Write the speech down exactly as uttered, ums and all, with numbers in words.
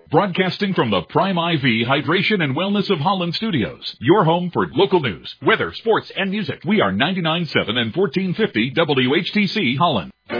broadcasting from the Prime I V Hydration and Wellness of Holland Studios. Your home for local news, weather, sports, and music. We are ninety-nine point seven and fourteen fifty W H T C Holland.